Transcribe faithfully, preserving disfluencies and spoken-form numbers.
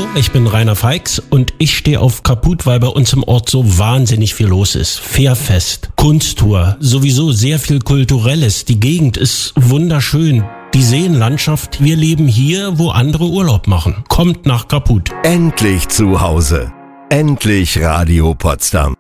ich bin Rainer Feix und ich stehe auf Kaput, weil bei uns im Ort so wahnsinnig viel los ist. Fährfest, Kunsttour, sowieso sehr viel Kulturelles. Die Gegend ist wunderschön. Die Seenlandschaft, wir leben hier, wo andere Urlaub machen. Kommt nach Kaput. Endlich zu Hause. Endlich Radio Potsdam.